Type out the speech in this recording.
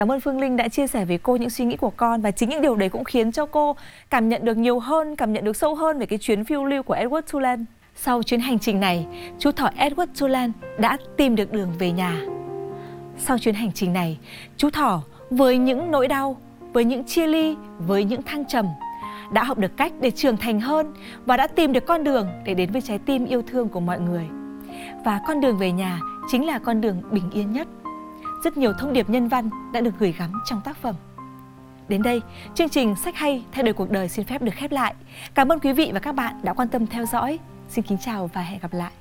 Cảm ơn Phương Linh đã chia sẻ với cô những suy nghĩ của con, và chính những điều đấy cũng khiến cho cô cảm nhận được nhiều hơn, cảm nhận được sâu hơn về cái chuyến phiêu lưu của Edward Cullen. Sau chuyến hành trình này, chú thỏ Edward Cullen đã tìm được đường về nhà. Sau chuyến hành trình này, chú thỏ với những nỗi đau, với những chia ly, với những thăng trầm đã học được cách để trưởng thành hơn và đã tìm được con đường để đến với trái tim yêu thương của mọi người. Và con đường về nhà chính là con đường bình yên nhất. Rất nhiều thông điệp nhân văn đã được gửi gắm trong tác phẩm. Đến đây, chương trình Sách hay thay đổi cuộc đời xin phép được khép lại. Cảm ơn quý vị và các bạn đã quan tâm theo dõi. Xin kính chào và hẹn gặp lại.